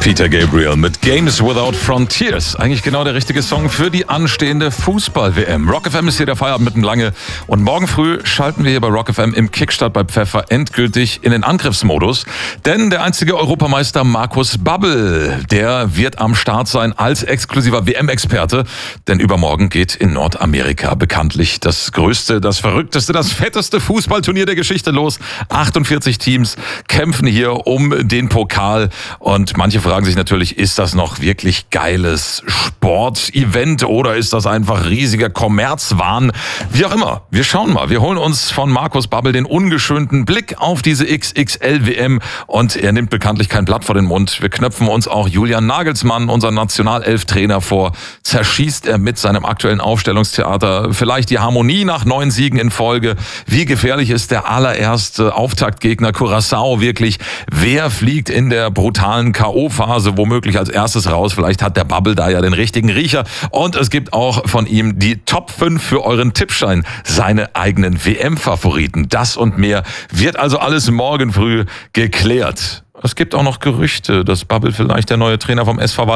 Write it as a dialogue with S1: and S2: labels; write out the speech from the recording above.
S1: Peter Gabriel mit Games Without Frontiers. Eigentlich genau der richtige Song für die anstehende Fußball-WM. Rock FM ist hier der Feierabend mitten lange. Und morgen früh schalten wir hier bei Rock FM im Kickstart bei Pfeffer endgültig in den Angriffsmodus. Denn der einzige Europameister Markus Babbel, der wird am Start sein als exklusiver WM-Experte. Denn übermorgen geht in Nordamerika bekanntlich das größte, das verrückteste, das fetteste Fußballturnier der Geschichte los. 48 Teams kämpfen hier um den Pokal. Und manche fragen sich natürlich, ist das noch wirklich geiles Sportevent oder ist das einfach riesiger Kommerzwahn? Wie auch immer, wir schauen mal. Wir holen uns von Markus Babbel den ungeschönten Blick auf diese XXL-WM und er nimmt bekanntlich kein Blatt vor den Mund. Wir knöpfen uns auch Julian Nagelsmann, unseren Nationalelf-Trainer, vor. Zerschießt er mit seinem aktuellen Aufstellungstheater vielleicht die Harmonie nach 9 Siegen in Folge? Wie gefährlich ist der allererste Auftaktgegner Curaçao wirklich? Wer fliegt in der brutalen K.O.-Phase womöglich als erstes raus? Vielleicht hat der Babbel da ja den richtigen Riecher. Und es gibt auch von ihm die Top 5 für euren Tippschein, seine eigenen WM-Favoriten. Das und mehr wird also alles morgen früh geklärt. Es gibt auch noch Gerüchte, dass Babbel vielleicht der neue Trainer vom SV